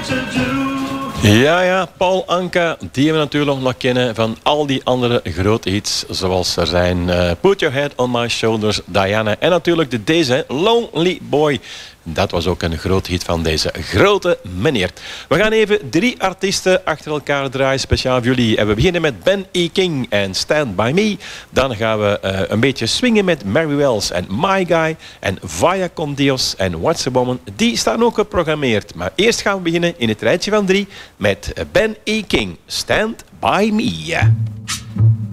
Ja, Paul Anka, die we natuurlijk nog kennen van al die andere grote hits. Zoals er zijn Put Your Head on My Shoulders, Diana en natuurlijk deze Lonely Boy. Dat was ook een groot hit van deze grote meneer. We gaan even 3 artiesten achter elkaar draaien, speciaal voor jullie. En we beginnen met Ben E. King en Stand By Me. Dan gaan we een beetje swingen met Mary Wells en My Guy. En Vaya Con Dios en What's a Woman. Die staan ook geprogrammeerd. Maar eerst gaan we beginnen in het rijtje van 3 met Ben E. King, Stand By Me.